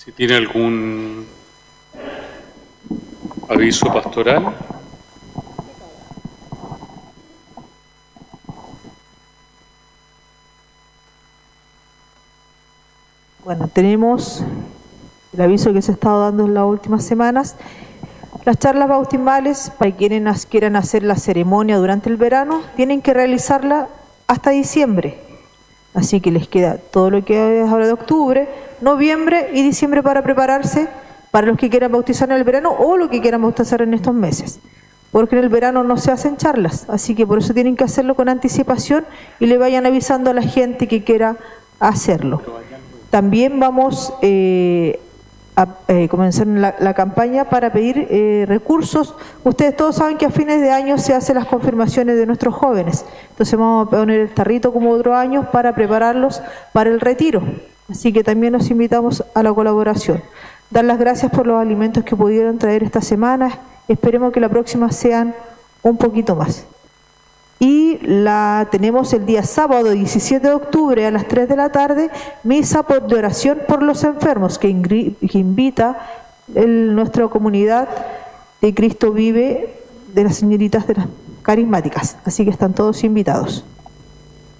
si tiene algún aviso pastoral. Bueno, tenemos el aviso que se ha estado dando en las últimas semanas. Las charlas bautismales, para quienes quieran hacer la ceremonia durante el verano, tienen que realizarla hasta diciembre. Así que les queda todo lo que es ahora de octubre, noviembre y diciembre para prepararse para los que quieran bautizar en el verano o los que quieran bautizar en estos meses. Porque en el verano no se hacen charlas, así que por eso tienen que hacerlo con anticipación y le vayan avisando a la gente que quiera hacerlo. También vamos a comenzar la campaña para pedir recursos. Ustedes todos saben que a fines de año se hacen las confirmaciones de nuestros jóvenes. Entonces vamos a poner el tarrito como otros años para prepararlos para el retiro. Así que también los invitamos a la colaboración. Dar las gracias por los alimentos que pudieron traer esta semana. Esperemos que la próxima sean un poquito más. Y tenemos el día sábado 17 de octubre a las 3 de la tarde, misa de oración por los enfermos, que invita nuestra comunidad de Cristo Vive de las señoritas de las carismáticas. Así que están todos invitados.